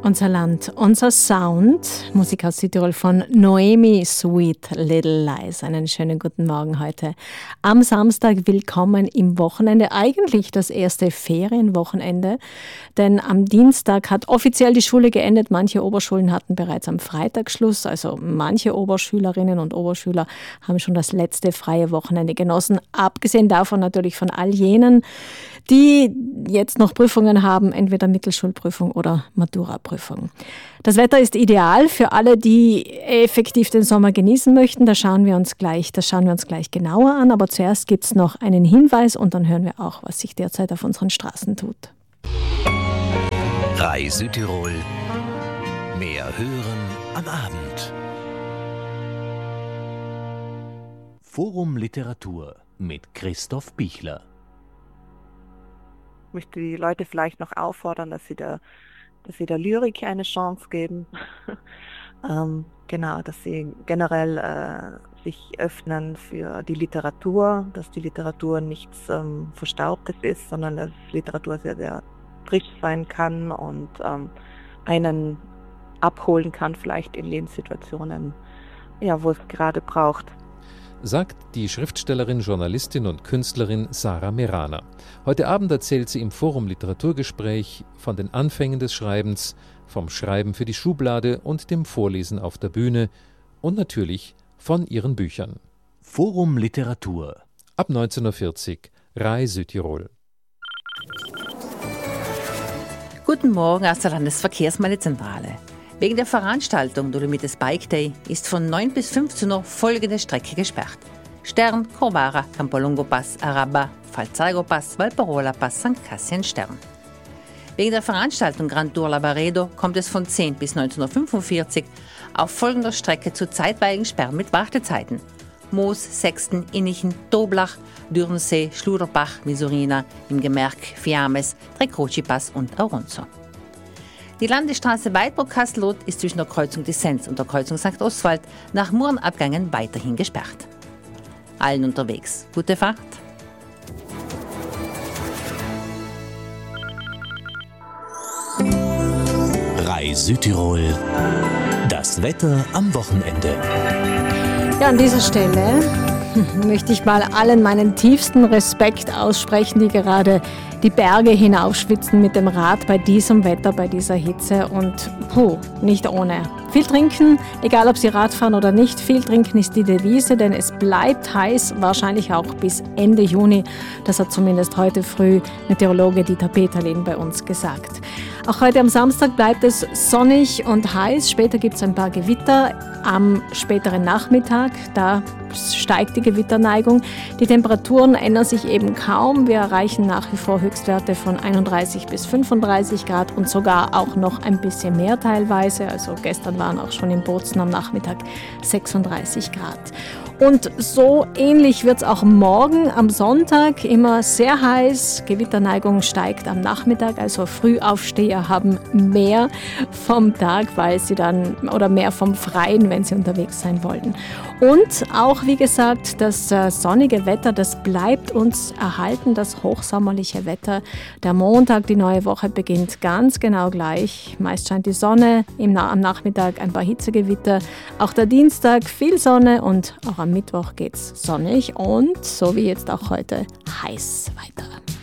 Unser Land, unser Sound. Musik aus Südtirol von Noemi Sweet Little Lies. Einen schönen guten Morgen heute. Am Samstag willkommen im Wochenende. Eigentlich das erste Ferienwochenende. Denn am Dienstag hat offiziell die Schule geendet. Manche Oberschulen hatten bereits am Freitag Schluss. Also manche Oberschülerinnen und Oberschüler haben schon das letzte freie Wochenende genossen. Abgesehen davon natürlich von all jenen, die jetzt noch Prüfungen haben, entweder Mittelschulprüfung oder Matura-Prüfung. Das Wetter ist ideal für alle, die effektiv den Sommer genießen möchten. Das schauen wir uns gleich genauer an. Aber zuerst gibt es noch einen Hinweis und dann hören wir auch, was sich derzeit auf unseren Straßen tut. RAI Südtirol. Mehr hören am Abend. Forum Literatur mit Christoph Bichler. Ich möchte die Leute vielleicht noch auffordern, dass sie der Lyrik eine Chance geben. Dass sie generell sich öffnen für die Literatur, dass die Literatur nichts Verstaubtes ist, sondern dass Literatur sehr, sehr frisch sein kann und einen abholen kann, vielleicht in Lebenssituationen, wo es gerade braucht. Sagt die Schriftstellerin, Journalistin und Künstlerin Sarah Merana. Heute Abend erzählt sie im Forum Literaturgespräch von den Anfängen des Schreibens, vom Schreiben für die Schublade und dem Vorlesen auf der Bühne und natürlich von ihren Büchern. Forum Literatur. Ab 19.40 Uhr, RAI Südtirol. Guten Morgen aus der Landesverkehrsmeldezentrale. Wegen der Veranstaltung Dolomites Bike Day ist von 9 bis 15 Uhr folgende Strecke gesperrt. Stern, Corvara, Campolongo Pass, Araba, Falzargo Pass, Valparola Pass, St. Cassian Stern. Wegen der Veranstaltung Grand Tour Lavaredo kommt es von 10 bis 19.45 Uhr auf folgender Strecke zu zeitweiligen Sperren mit Wartezeiten. Moos, Sexten, Innichen, Toblach, Dürnsee, Schluderbach, Misurina, im Gemerk, Fiames, Trecroci Pass und Auronzo. Die Landesstraße Weidbruck-Kastelroth ist zwischen der Kreuzung Dissens und der Kreuzung St. Oswald nach Murenabgängen weiterhin gesperrt. Allen unterwegs gute Fahrt. RAI Südtirol. Das Wetter am Wochenende. Ja, an dieser Stelle möchte ich mal allen meinen tiefsten Respekt aussprechen, die gerade die Berge hinaufschwitzen mit dem Rad bei diesem Wetter, bei dieser Hitze und nicht ohne. Viel trinken, egal ob Sie Rad fahren oder nicht, viel trinken ist die Devise, denn es bleibt heiß, wahrscheinlich auch bis Ende Juni. Das hat zumindest heute früh Meteorologe Dieter Peterlin bei uns gesagt. Auch heute am Samstag bleibt es sonnig und heiß. Später gibt es ein paar Gewitter am späteren Nachmittag. Da steigt die Gewitterneigung. Die Temperaturen ändern sich eben kaum. Wir erreichen nach wie vor Höchstwerte von 31 bis 35 Grad und sogar auch noch ein bisschen mehr teilweise. Also gestern waren auch schon in Bozen am Nachmittag 36 Grad. Und so ähnlich wird es auch morgen am Sonntag, immer sehr heiß. Gewitterneigung steigt am Nachmittag, also Frühaufsteher haben mehr vom Tag, weil sie dann oder mehr vom Freien, wenn sie unterwegs sein wollen. Und auch, wie gesagt, das sonnige Wetter, das bleibt uns erhalten, das hochsommerliche Wetter. Der Montag, die neue Woche beginnt ganz genau gleich. Meist scheint die Sonne, am Nachmittag ein paar Hitzegewitter. Auch der Dienstag viel Sonne und auch am Mittwoch geht's sonnig und, so wie jetzt auch heute, heiß weiter.